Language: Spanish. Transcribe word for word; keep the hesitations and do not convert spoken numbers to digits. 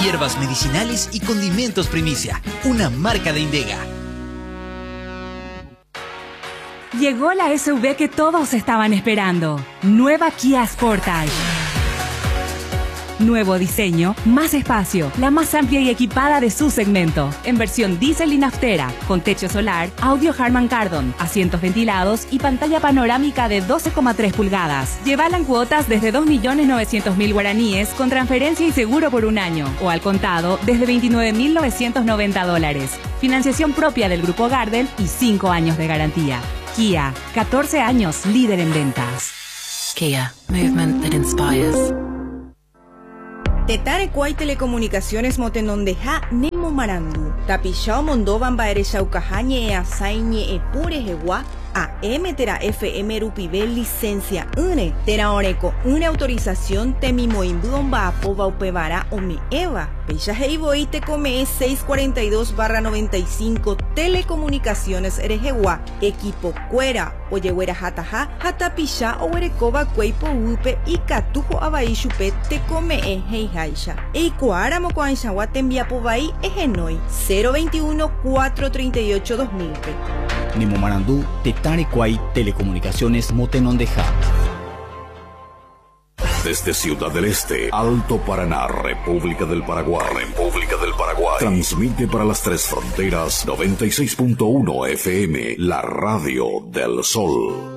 hierbas medicinales y condimentos Primicia, una marca de Indega. Llegó la S U V que todos estaban esperando. Nueva Kia Sportage. Nuevo diseño, más espacio, la más amplia y equipada de su segmento. En versión diésel y naftera, con techo solar, audio Harman Kardon, asientos ventilados y pantalla panorámica de doce coma tres pulgadas. Llévala en cuotas desde dos millones novecientos mil guaraníes con transferencia y seguro por un año. O al contado desde veintinueve mil novecientos noventa dólares. Financiación propia del Grupo Gardel y cinco años de garantía. Kia, catorce años líder en ventas. Kia, movement that inspires. Tetare Kuai Telecomunicaciones Motenondeja Nemo Marandu. Tapishao Mondovan Baere Shaukahañe e Asaiñe e Pure Hewa. A M Tera F M Rupibel licencia une. Tera Oreco une autorización Temimoimbuon Baapova Upevara Ome Eva. Pecha Heiboi te come seiscientos cuarenta y dos barra noventa y cinco Telecomunicaciones Erejewa. Equipo Cuera. Oyehuera Hataja. Hatapisha Owerekova Cueipo Upe y Catujo Abaishupe te come e Heijaisha. Eikuara Mocoanchawa te enviapovai ejenoi. cero veintiuno cuatrocientos treinta y ocho dos mil. Nemo Marandú, Tetare Kuai Telecomunicaciones Motenondeja. Desde Ciudad del Este, Alto Paraná, República del Paraguay, República del Paraguay, transmite para las tres fronteras noventa y seis punto uno F M, la radio del Sol.